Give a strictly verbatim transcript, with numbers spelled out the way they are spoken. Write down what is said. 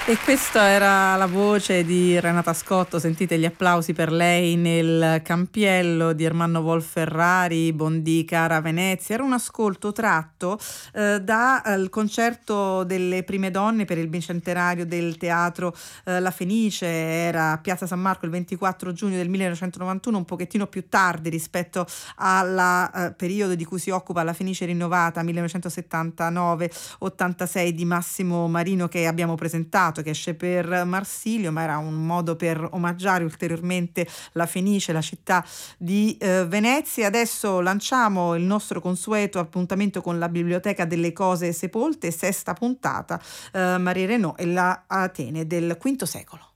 E questa era la voce di Renata Scotto, sentite gli applausi per lei nel Campiello di Ermanno Wolf-Ferrari, Bondì cara Venezia. Era un ascolto tratto eh, dal concerto delle prime donne per il bicentenario del teatro eh, La Fenice. Era a Piazza San Marco il ventiquattro giugno del millenovecentonovantuno, un pochettino più tardi rispetto al eh, periodo di cui si occupa La Fenice rinnovata, millenovecentosettantanove ottantasei, di Massimo Marino, che abbiamo presentato, che esce per Marsilio, ma era un modo per omaggiare ulteriormente La Fenice, la città di eh, Venezia. Adesso lanciamo il nostro consueto appuntamento con la Biblioteca delle Cose Sepolte, sesta puntata, eh, Marie Renaud e la Atene del quinto secolo.